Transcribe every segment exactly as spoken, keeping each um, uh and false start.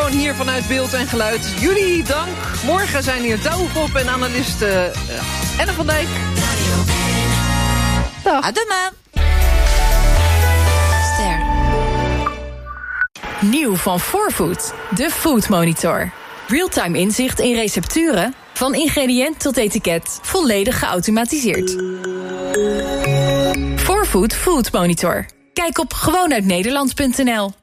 gewoon hier vanuit Beeld en Geluid. Jullie dank. Morgen zijn hier Douwekop en analist uh, Enne van Dijk. Dag. Adema. Ster. Nieuw van fourfood, de Food Monitor. Realtime inzicht in recepturen, van ingrediënt tot etiket, volledig geautomatiseerd. fourfood Food Monitor. Kijk op gewoon uit nederland punt n l.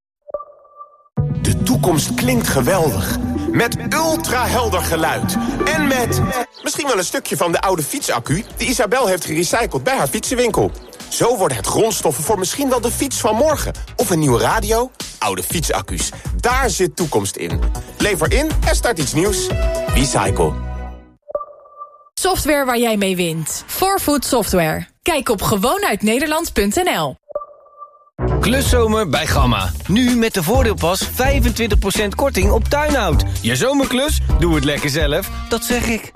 De toekomst klinkt geweldig. Met ultrahelder geluid. En met misschien wel een stukje van de oude fietsaccu die Isabel heeft gerecycled bij haar fietsenwinkel. Zo worden het grondstoffen voor misschien wel de fiets van morgen. Of een nieuwe radio. Oude fietsaccu's. Daar zit toekomst in. Lever in en start iets nieuws. Recycle. Software waar jij mee wint. fourfood Software. Kijk op gewoon uit nederland punt n l. Kluszomer bij Gamma. Nu met de voordeelpas vijfentwintig procent korting op tuinhout. Je zomerklus? Doe het lekker zelf. Dat zeg ik.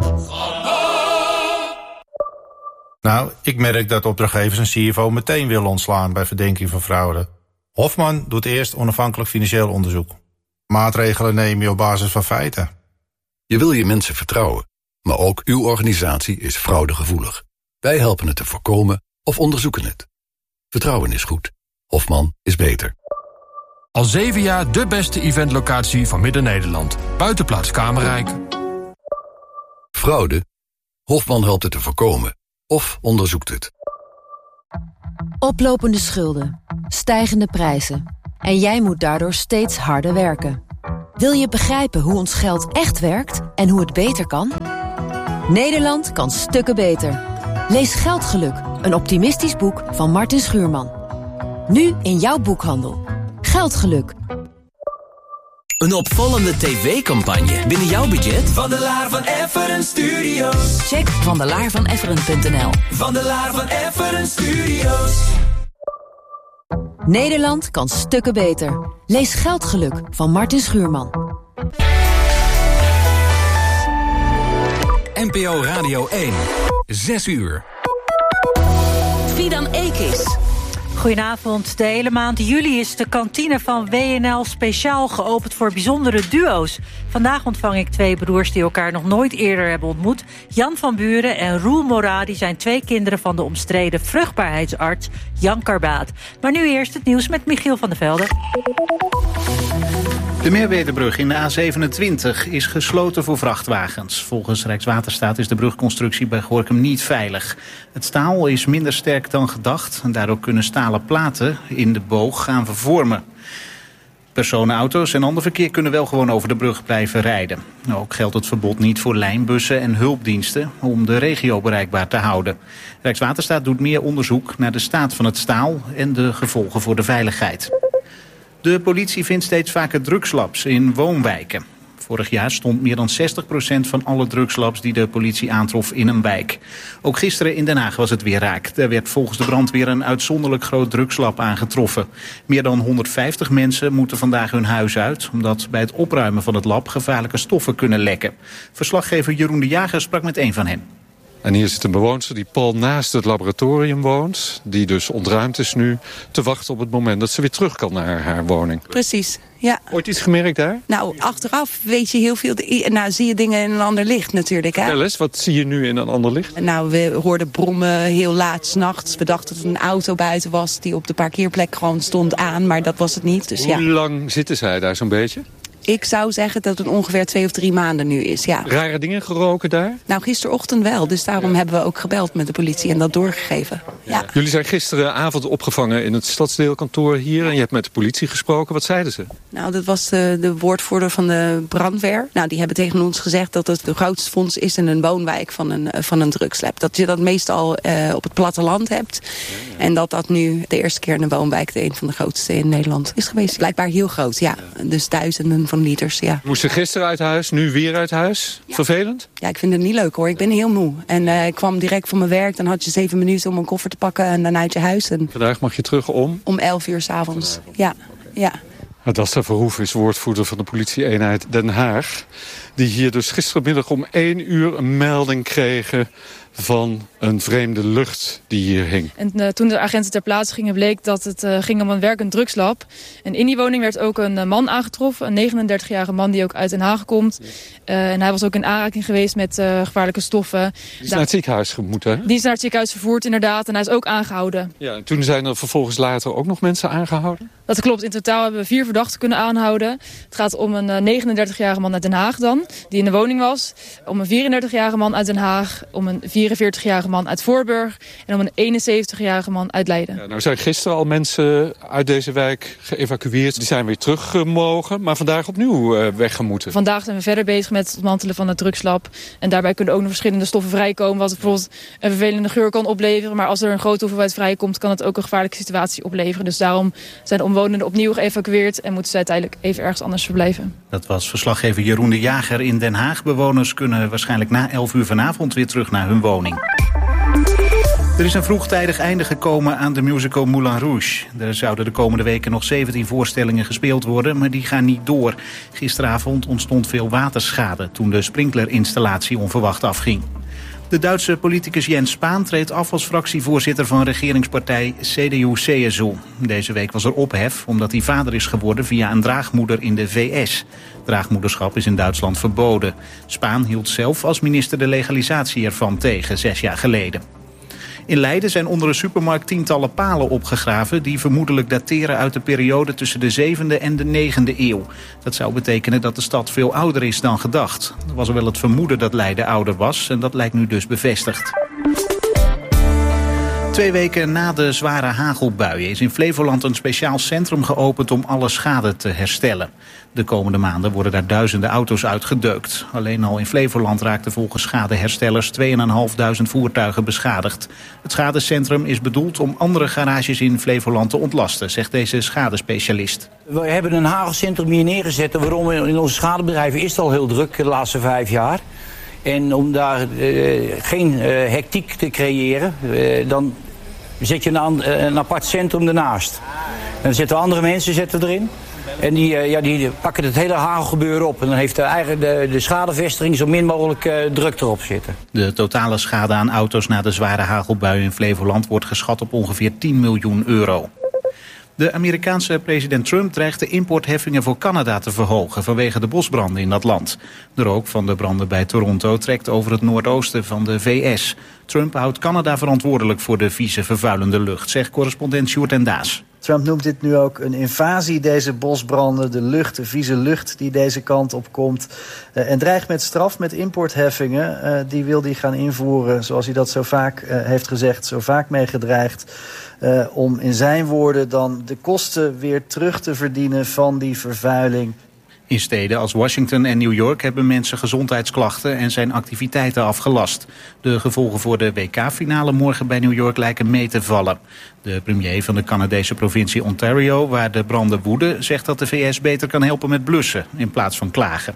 Nou, ik merk dat opdrachtgevers een C F O meteen willen ontslaan bij verdenking van fraude. Hofman doet eerst onafhankelijk financieel onderzoek. Maatregelen neem je op basis van feiten. Je wil je mensen vertrouwen, maar ook uw organisatie is fraudegevoelig. Wij helpen het te voorkomen of onderzoeken het. Vertrouwen is goed. Hofman is beter. Al zeven jaar de beste eventlocatie van Midden-Nederland. Buitenplaats Kamerrijk. Fraude? Hofman helpt het te voorkomen. Of onderzoekt het. Oplopende schulden. Stijgende prijzen. En jij moet daardoor steeds harder werken. Wil je begrijpen hoe ons geld echt werkt en hoe het beter kan? Nederland kan stukken beter. Lees Geldgeluk, een optimistisch boek van Martin Schuurman. Nu in jouw boekhandel. Geldgeluk. Een opvallende tv-campagne binnen jouw budget? Van de Laar van Efferen Studios. Check van de laar van efferen punt n l. Van de Laar van Efferen Studios. Nederland kan stukken beter. Lees Geldgeluk van Martin Schuurman. N P O Radio één. Zes uur. Fidan Ekis. Goedenavond. De hele maand juli is de kantine van W N L speciaal geopend voor bijzondere duo's. Vandaag ontvang ik twee broers die elkaar nog nooit eerder hebben ontmoet. Jan van Buren en Roel Moradi zijn twee kinderen van de omstreden vruchtbaarheidsarts Jan Karbaat. Maar nu eerst het nieuws met Michiel van der Velde. De Merwedebrug in de A zevenentwintig is gesloten voor vrachtwagens. Volgens Rijkswaterstaat is de brugconstructie bij Gorinchem niet veilig. Het staal is minder sterk dan gedacht en daardoor kunnen stalen platen in de boog gaan vervormen. Personenauto's en ander verkeer kunnen wel gewoon over de brug blijven rijden. Ook geldt het verbod niet voor lijnbussen en hulpdiensten om de regio bereikbaar te houden. Rijkswaterstaat doet meer onderzoek naar de staat van het staal en de gevolgen voor de veiligheid. De politie vindt steeds vaker drugslabs in woonwijken. Vorig jaar stond meer dan zestig procent van alle drugslabs die de politie aantrof in een wijk. Ook gisteren in Den Haag was het weer raak. Er werd volgens de brandweer een uitzonderlijk groot drugslab aangetroffen. Meer dan honderdvijftig mensen moeten vandaag hun huis uit, omdat bij het opruimen van het lab gevaarlijke stoffen kunnen lekken. Verslaggever Jeroen de Jager sprak met een van hen. En hier zit een bewoonster die pal naast het laboratorium woont. Die dus ontruimd is nu te wachten op het moment dat ze weer terug kan naar haar woning. Precies, ja. Ooit iets gemerkt daar? Nou, achteraf weet je heel veel. Nou, zie je dingen in een ander licht natuurlijk. Hè? Vertel eens, wat zie je nu in een ander licht? Nou, we hoorden brommen heel laat 's nachts. We dachten dat er een auto buiten was die op de parkeerplek gewoon stond aan. Maar dat was het niet. Dus, Hoe ja. lang zitten zij daar zo'n beetje? Ik zou zeggen dat het ongeveer twee of drie maanden nu is, ja. Rare dingen geroken daar? Nou, gisterochtend wel. Dus daarom ja. hebben we ook gebeld met de politie en dat doorgegeven. Ja. Ja. Jullie zijn gisteravond opgevangen in het stadsdeelkantoor hier. En je hebt met de politie gesproken. Wat zeiden ze? Nou, dat was de, de woordvoerder van de brandweer. Nou, die hebben tegen ons gezegd dat het de grootste fonds is in een woonwijk van een, van een drugslab. Dat je dat meestal uh, op het platteland hebt. Ja, ja. En dat dat nu de eerste keer in een woonwijk, de een van de grootste in Nederland, is geweest. Blijkbaar heel groot, ja. ja. Dus duizenden van liters, ja. Moesten gisteren uit huis, nu weer uit huis? Ja. Vervelend? Ja, ik vind het niet leuk hoor. Ik ben heel moe. En uh, ik kwam direct van mijn werk. Dan had je zeven minuten om een koffer te pakken en dan uit je huis. En vandaag mag je terug om? Om elf uur 's avonds. Ja, ja. Adasta Verhoef is woordvoerder van de politie-eenheid Den Haag. Die hier dus gistermiddag om één uur een melding kregen van een vreemde lucht die hier hing. En uh, toen de agenten ter plaatse gingen, bleek dat het uh, ging om een werkend drugslab. En in die woning werd ook een uh, man aangetroffen, een negenendertigjarige man die ook uit Den Haag komt. Uh, en hij was ook in aanraking geweest met uh, gevaarlijke stoffen. Die is naar het ziekenhuis gemoeten, hè? Die is naar het ziekenhuis vervoerd, inderdaad. En hij is ook aangehouden. Ja, en toen zijn er vervolgens later ook nog mensen aangehouden? Dat klopt. In totaal hebben we vier verdachten kunnen aanhouden. Het gaat om een uh, negenendertigjarige man uit Den Haag dan, die in de woning was. Om een vierendertigjarige man uit Den Haag. Om een vierenveertigjarige man uit Voorburg. En om een eenenzeventigjarige man uit Leiden. Ja, nou zijn gisteren al mensen uit deze wijk geëvacueerd. Die zijn weer teruggemogen, maar vandaag opnieuw uh, weggemoeten. Vandaag zijn we verder bezig met het ontmantelen van het drugslab. En daarbij kunnen ook nog verschillende stoffen vrijkomen. Wat bijvoorbeeld een vervelende geur kan opleveren. Maar als er een grote hoeveelheid vrijkomt, kan het ook een gevaarlijke situatie opleveren. Dus daarom zijn de omwonenden opnieuw geëvacueerd en moeten ze uiteindelijk even ergens anders verblijven. Dat was verslaggever Jeroen de Jager in Den Haag. Bewoners kunnen waarschijnlijk na elf uur vanavond weer terug naar hun woning. Er is een vroegtijdig einde gekomen aan de musical Moulin Rouge. Er zouden de komende weken nog zeventien voorstellingen gespeeld worden, maar die gaan niet door. Gisteravond ontstond veel waterschade toen de sprinklerinstallatie onverwacht afging. De Duitse politicus Jens Spahn treedt af als fractievoorzitter van regeringspartij C D U C S U. Deze week was er ophef omdat hij vader is geworden via een draagmoeder in de V S. Draagmoederschap is in Duitsland verboden. Spahn hield zelf als minister de legalisatie ervan tegen, zes jaar geleden. In Leiden zijn onder een supermarkt tientallen palen opgegraven die vermoedelijk dateren uit de periode tussen de zevende en de negende eeuw. Dat zou betekenen dat de stad veel ouder is dan gedacht. Er was er wel het vermoeden dat Leiden ouder was en dat lijkt nu dus bevestigd. Twee weken na de zware hagelbuien is in Flevoland een speciaal centrum geopend om alle schade te herstellen. De komende maanden worden daar duizenden auto's uitgedeukt. Alleen al in Flevoland raakten volgens schadeherstellers tweeduizend voertuigen beschadigd. Het schadecentrum is bedoeld om andere garages in Flevoland te ontlasten, zegt deze schadespecialist. We hebben een hagelcentrum hier neergezet. Waarom? In onze schadebedrijven is het al heel druk de laatste vijf jaar. En om daar uh, geen uh, hectiek te creëren, uh, dan zet je een, een apart centrum ernaast. Dan zetten andere mensen zetten erin. En die, uh, ja, die pakken het hele hagelgebeuren op. En dan heeft de, eigen, de, de schadevestiging zo min mogelijk uh, druk erop zitten. De totale schade aan auto's na de zware hagelbuien in Flevoland wordt geschat op ongeveer tien miljoen euro. De Amerikaanse president Trump dreigt de importheffingen voor Canada te verhogen vanwege de bosbranden in dat land. De rook van de branden bij Toronto trekt over het noordoosten van de V S. Trump houdt Canada verantwoordelijk voor de vieze vervuilende lucht, zegt correspondent Sjoerd en Daas. Trump noemt dit nu ook een invasie, deze bosbranden, de lucht, de vieze lucht die deze kant op komt. Uh, en dreigt met straf, met importheffingen. Uh, die wil hij gaan invoeren, zoals hij dat zo vaak uh, heeft gezegd, zo vaak mee gedreigd. Uh, om in zijn woorden dan de kosten weer terug te verdienen van die vervuiling. In steden als Washington en New York hebben mensen gezondheidsklachten en zijn activiteiten afgelast. De gevolgen voor de W K-finale morgen bij New York lijken mee te vallen. De premier van de Canadese provincie Ontario, waar de branden woeden, zegt dat de V S beter kan helpen met blussen in plaats van klagen.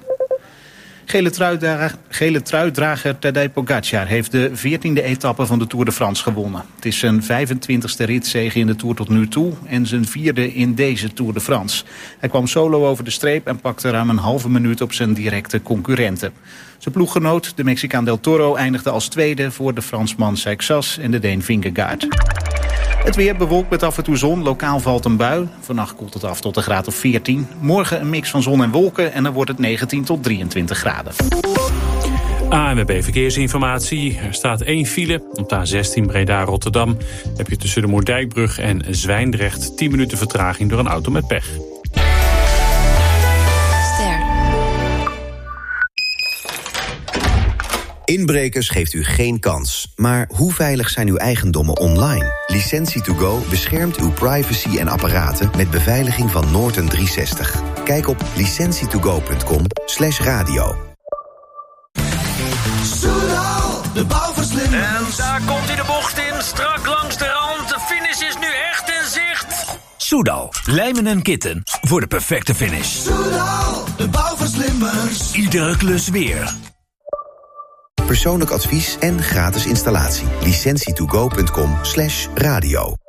Gele truidrager, gele truidrager Tadej Pogacar heeft de veertiende etappe van de Tour de France gewonnen. Het is zijn vijfentwintigste ritzege in de Tour tot nu toe en zijn vierde in deze Tour de France. Hij kwam solo over de streep en pakte ruim een halve minuut op zijn directe concurrenten. Zijn ploeggenoot, de Mexicaan Del Toro, eindigde als tweede voor de Fransman Seixas en de Deen Vingegaard. Het weer bewolkt met af en toe zon, lokaal valt een bui. Vannacht koelt het af tot een graad of veertien. Morgen een mix van zon en wolken en dan wordt het negentien tot drieëntwintig graden. A N W B Verkeersinformatie. Er staat één file op de A zestien Breda-Rotterdam. Heb je tussen de Moerdijkbrug en Zwijndrecht tien minuten vertraging door een auto met pech. Inbrekers geeft u geen kans. Maar hoe veilig zijn uw eigendommen online? Licentie to go beschermt uw privacy en apparaten met beveiliging van Norton driehonderdzestig. Kijk op licentie to go punt com slash radio. Soudal, de bouwverslinder. En daar komt hij de bocht in, strak langs de rand. De finish is nu echt in zicht. Soudal, lijmen en kitten voor de perfecte finish. Soudal, de bouwverslimmers. Iedere klus weer. Persoonlijk advies en gratis installatie. licentie to go punt com slash radio.